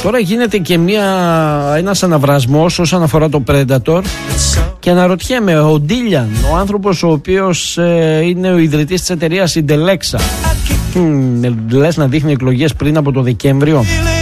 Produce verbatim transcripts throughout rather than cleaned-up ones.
Τώρα γίνεται και μια, ένας αναβρασμός όσον αφορά το Predator και αναρωτιέμαι, ο Ντίλιαν, ο άνθρωπος ο οποίος ε, είναι ο ιδρυτής της εταιρείας Ιντελέξα, λες να δείχνει εκλογές πριν από το Δεκέμβριο.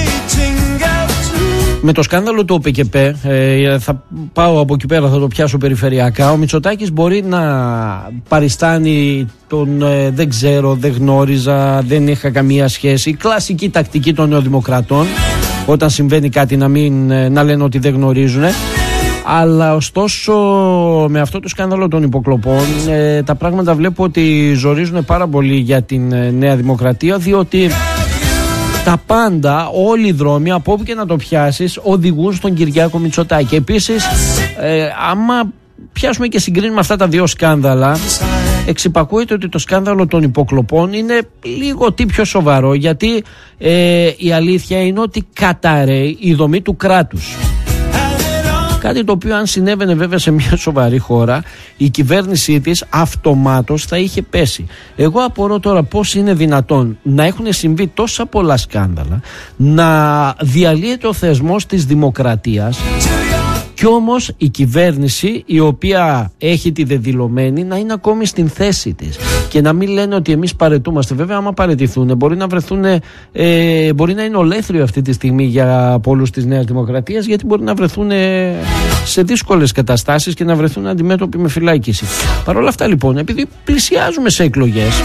Με το σκάνδαλο του ΟΠΕΚΕΠ, ε, θα πάω από εκεί πέρα, θα το πιάσω περιφερειακά. Ο Μητσοτάκης μπορεί να παριστάνει τον ε, δεν ξέρω, δεν γνώριζα, δεν είχα καμία σχέση. Κλασική τακτική των νεοδημοκρατών, όταν συμβαίνει κάτι να, μην, να λένε ότι δεν γνωρίζουν. Αλλά ωστόσο με αυτό το σκάνδαλο των υποκλοπών ε, τα πράγματα βλέπω ότι ζορίζουν πάρα πολύ για την ε, Νέα Δημοκρατία, διότι τα πάντα, όλοι οι δρόμοι, από όπου και να το πιάσεις, οδηγούν στον Κυριάκο Μητσοτάκη. Επίσης, ε, άμα πιάσουμε και συγκρίνουμε αυτά τα δύο σκάνδαλα, εξυπακούεται ότι το σκάνδαλο των υποκλοπών είναι λίγο τι πιο σοβαρό, γιατί ε, η αλήθεια είναι ότι καταρρέει η δομή του κράτους. Κάτι το οποίο, αν συνέβαινε βέβαια σε μια σοβαρή χώρα, η κυβέρνησή της αυτομάτως θα είχε πέσει. Εγώ απορώ τώρα πώς είναι δυνατόν να έχουν συμβεί τόσα πολλά σκάνδαλα, να διαλύεται ο θεσμός της δημοκρατίας, κι όμως η κυβέρνηση, η οποία έχει τη δεδηλωμένη, να είναι ακόμη στην θέση της και να μην λένε ότι εμείς παραιτούμαστε. Βέβαια, άμα παραιτηθούν, μπορεί να βρεθούν, ε, μπορεί να είναι ολέθριο αυτή τη στιγμή για πολλούς της Νέας Δημοκρατίας, γιατί μπορεί να βρεθούν ε, σε δύσκολες καταστάσεις και να βρεθούν αντιμέτωποι με φυλάκιση. Παρ' όλα αυτά, λοιπόν, επειδή πλησιάζουμε σε εκλογές,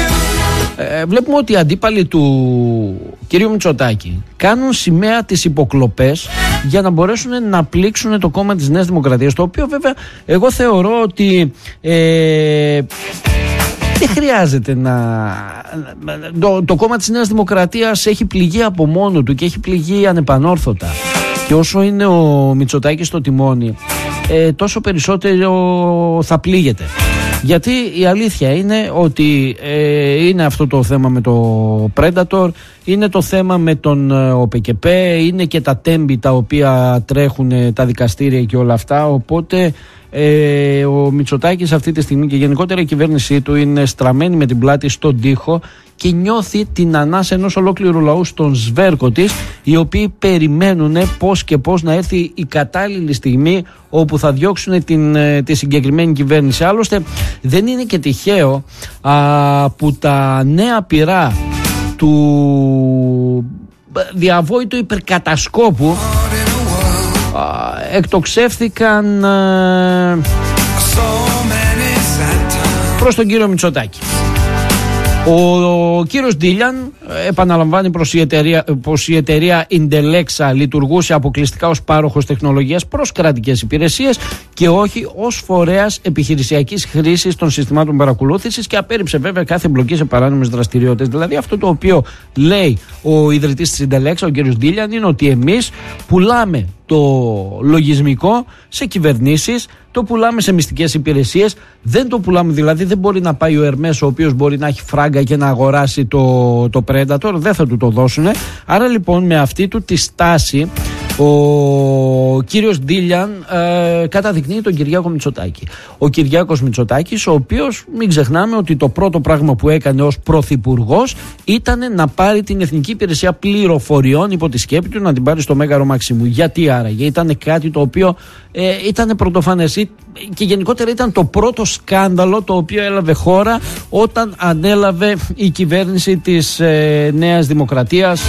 Ε, βλέπουμε ότι οι αντίπαλοι του κυρίου Μητσοτάκη κάνουν σημαία τις υποκλοπές για να μπορέσουν να πλήξουν το κόμμα της Νέας Δημοκρατίας, το οποίο βέβαια εγώ θεωρώ ότι ε, δεν χρειάζεται να... Το, το κόμμα της Νέας Δημοκρατίας έχει πληγεί από μόνο του και έχει πληγεί ανεπανόρθωτα, και όσο είναι ο Μητσοτάκης στο τιμόνι, ε, τόσο περισσότερο θα πλήγεται. Γιατί η αλήθεια είναι ότι ε, είναι αυτό το θέμα με το Predator, είναι το θέμα με τον ε, ΟΠΕΚΕΠ, είναι και τα τέμπη τα οποία τρέχουν ε, τα δικαστήρια και όλα αυτά, οπότε ε, ο Μητσοτάκης αυτή τη στιγμή και γενικότερα η κυβέρνησή του είναι στραμμένη με την πλάτη στον τοίχο και νιώθει την ανάσα ενός ολόκληρου λαού στον σβέρκο της, οι οποίοι περιμένουν πώς και πώς να έρθει η κατάλληλη στιγμή όπου θα διώξουν την, τη συγκεκριμένη κυβέρνηση. Άλλωστε δεν είναι και τυχαίο α, που τα νέα πυρά του διαβόητου υπερκατασκόπου α, εκτοξεύθηκαν α, προς τον κύριο Μητσοτάκη. Ο, ο κύριος Ντίλιαν επαναλαμβάνει πως η εταιρεία, πως η εταιρεία Ιντελέξα λειτουργούσε αποκλειστικά ως πάροχος τεχνολογίας προς κρατικές υπηρεσίες και όχι ως φορέας επιχειρησιακής χρήσης των συστημάτων παρακολούθησης, και απέρριψε βέβαια κάθε εμπλοκή σε παράνομες δραστηριότητες. Δηλαδή αυτό το οποίο λέει ο ιδρυτής της Ιντελέξα, ο κύριος Ντίλιαν, είναι ότι εμείς πουλάμε το λογισμικό σε κυβερνήσεις, το πουλάμε σε μυστικές υπηρεσίες, δεν το πουλάμε, δηλαδή δεν μπορεί να πάει ο Ερμές, ο οποίος μπορεί να έχει φράγκα και να αγοράσει το, το Predator, δεν θα του το δώσουν. Άρα λοιπόν με αυτή του τη στάση ο κύριος Ντίλιαν ε, καταδεικνύει τον Κυριάκο Μητσοτάκη. Ο Κυριάκος Μητσοτάκης, ο οποίος, μην ξεχνάμε ότι το πρώτο πράγμα που έκανε ως πρωθυπουργός ήταν να πάρει την Εθνική Υπηρεσία Πληροφοριών υπό τη σκέπη του, να την πάρει στο Μέγαρο Μαξιμού. Γιατί άραγε? Ήταν κάτι το οποίο ε, ήταν πρωτοφανές και γενικότερα ήταν το πρώτο σκάνδαλο το οποίο έλαβε χώρα όταν ανέλαβε η κυβέρνηση της ε, Νέας Δημοκρατίας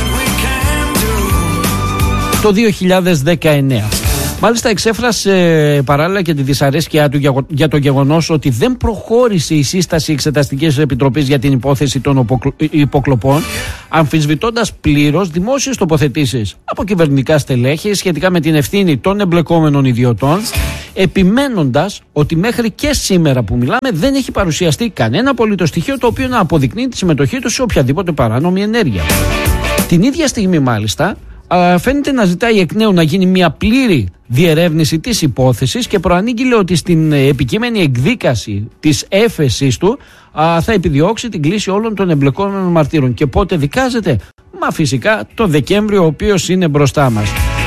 το δύο χιλιάδες δεκαεννέα. Μάλιστα εξέφρασε παράλληλα και τη δυσαρέσκειά του για το γεγονός ότι δεν προχώρησε η σύσταση Εξεταστικής Επιτροπής για την υπόθεση των υποκλοπών, αμφισβητώντας πλήρως δημόσιες τοποθετήσεις από κυβερνητικά στελέχη σχετικά με την ευθύνη των εμπλεκόμενων ιδιωτών, επιμένοντας ότι μέχρι και σήμερα που μιλάμε δεν έχει παρουσιαστεί κανένα απολύτως στοιχείο το οποίο να αποδεικνύει τη συμμετοχή του σε οποιαδήποτε παράνομη ενέργεια. Την ίδια στιγμή μάλιστα φαίνεται να ζητάει εκ νέου να γίνει μια πλήρη διερεύνηση της υπόθεσης και προανήγγειλε ότι στην επικείμενη εκδίκαση της έφεσης του θα επιδιώξει την κλίση όλων των εμπλεκόμενων μαρτύρων. Και πότε δικάζεται? Μα φυσικά το Δεκέμβριο, ο οποίος είναι μπροστά μας.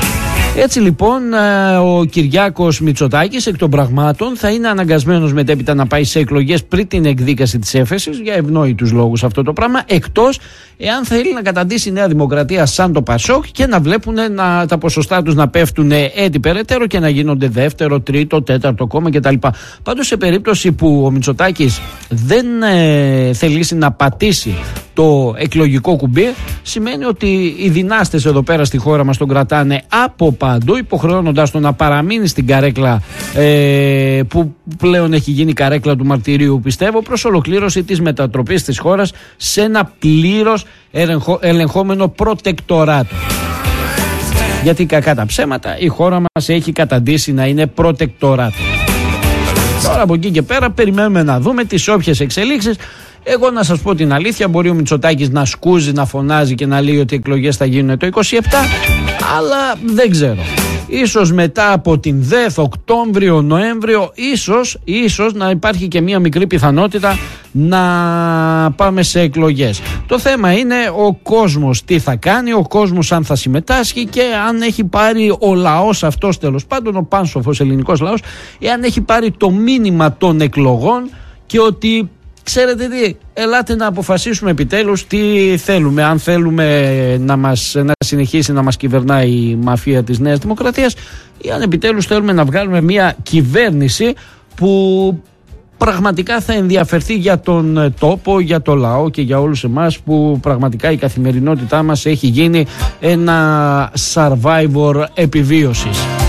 Έτσι λοιπόν ο Κυριάκος Μητσοτάκης εκ των πραγμάτων θα είναι αναγκασμένος μετέπειτα να πάει σε εκλογές πριν την εκδίκαση της έφεσης, για ευνόητους λόγους αυτό το πράγμα, εκτός εάν θέλει να καταντήσει η Νέα Δημοκρατία σαν το Πασόκ και να βλέπουν να, τα ποσοστά τους να πέφτουν έτσι περαιτέρω και να γίνονται δεύτερο, τρίτο, τέταρτο κόμμα κτλ. Πάντως σε περίπτωση που ο Μητσοτάκης δεν ε, θελήσει να πατήσει το εκλογικό κουμπί, σημαίνει ότι οι δυνάστες εδώ πέρα στη χώρα μας τον κρατάνε από παντού, υποχρεώνοντας τον να παραμείνει στην καρέκλα ε, που πλέον έχει γίνει καρέκλα του μαρτυρίου, πιστεύω, προς ολοκλήρωση της μετατροπής της χώρας σε ένα πλήρως ελεγχόμενο προτεκτοράτο. Γιατί κακά τα ψέματα η χώρα μας έχει καταντήσει να είναι προτεκτοράτο. Τώρα από εκεί και πέρα περιμένουμε να δούμε τις όποιες εξελίξεις. Εγώ να σας πω την αλήθεια, μπορεί ο Μητσοτάκης να σκούζει, να φωνάζει και να λέει ότι οι εκλογές θα γίνουν το είκοσι επτά, αλλά δεν ξέρω. Ίσως μετά από την ΔΕΘ, Οκτώβριο, Νοέμβριο, ίσως, ίσως να υπάρχει και μία μικρή πιθανότητα να πάμε σε εκλογές. Το θέμα είναι ο κόσμος τι θα κάνει, ο κόσμος αν θα συμμετάσχει και αν έχει πάρει ο λαός αυτός, τέλος πάντων ο πάνσοφος ελληνικός λαός, εάν έχει πάρει το μήνυμα των εκλογών και ότι ξέρετε τι, ελάτε να αποφασίσουμε επιτέλους τι θέλουμε. Αν θέλουμε να, μας, να συνεχίσει να μας κυβερνάει η μαφία της Νέας Δημοκρατίας ή αν επιτέλους θέλουμε να βγάλουμε μια κυβέρνηση που πραγματικά θα ενδιαφερθεί για τον τόπο, για το λαό και για όλους εμάς, που πραγματικά η καθημερινότητά μας έχει γίνει ένα survivor επιβίωσης.